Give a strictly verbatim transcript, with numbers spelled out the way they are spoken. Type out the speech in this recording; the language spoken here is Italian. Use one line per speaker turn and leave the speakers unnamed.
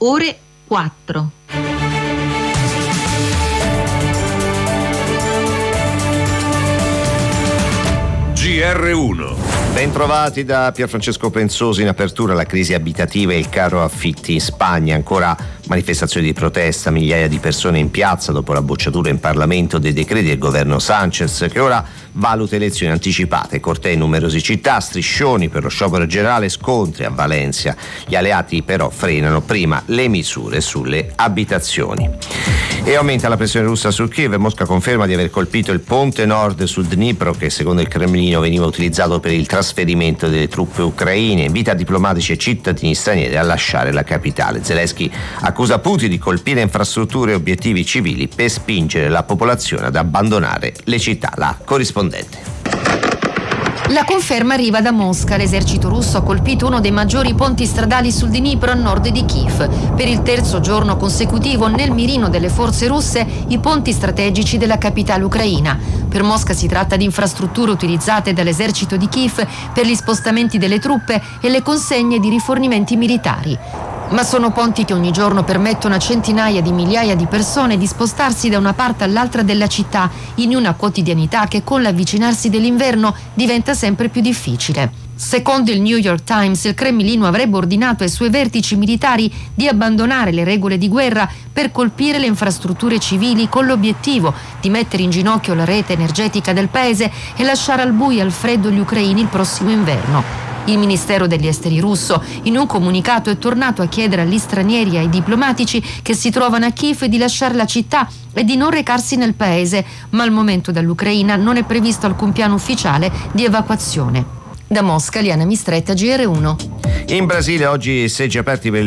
ore quattro.
G R uno.
Bentrovati da Pierfrancesco Pensosi. In apertura la crisi abitativa e il caro affitti in Spagna. Ancora manifestazioni di protesta, migliaia di persone in piazza dopo la bocciatura in Parlamento dei decreti del governo Sanchez, che ora valuta elezioni anticipate, cortei in numerose città, striscioni per lo sciopero generale, scontri a Valencia. Gli alleati però frenano prima le misure sulle abitazioni. E aumenta la pressione russa su Kiev. Mosca conferma di aver colpito il ponte nord sul Dnipro, che secondo il Cremlino veniva utilizzato per il trasferimento delle truppe ucraine. Invita diplomatici e cittadini stranieri a lasciare la capitale. Zelensky accusa Putin di colpire infrastrutture e obiettivi civili per spingere la popolazione ad abbandonare le città. La corrispondente.
La conferma arriva da Mosca. L'esercito russo ha colpito uno dei maggiori ponti stradali sul Dnipro a nord di Kiev. Per il terzo giorno consecutivo nel mirino delle forze russe i ponti strategici della capitale ucraina. Per Mosca si tratta di infrastrutture utilizzate dall'esercito di Kiev per gli spostamenti delle truppe e le consegne di rifornimenti militari. Ma sono ponti che ogni giorno permettono a centinaia di migliaia di persone di spostarsi da una parte all'altra della città in una quotidianità che con l'avvicinarsi dell'inverno diventa sempre più difficile. Secondo il New York Times, il Cremlino avrebbe ordinato ai suoi vertici militari di abbandonare le regole di guerra per colpire le infrastrutture civili con l'obiettivo di mettere in ginocchio la rete energetica del paese e lasciare al buio e al freddo gli ucraini il prossimo inverno. Il Ministero degli Esteri russo in un comunicato è tornato a chiedere agli stranieri e ai diplomatici che si trovano a Kiev di lasciare la città e di non recarsi nel paese, ma al momento dall'Ucraina non è previsto alcun piano ufficiale di evacuazione. Da Mosca, Liana Mistretta, G R uno.
In Brasile oggi seggi aperti per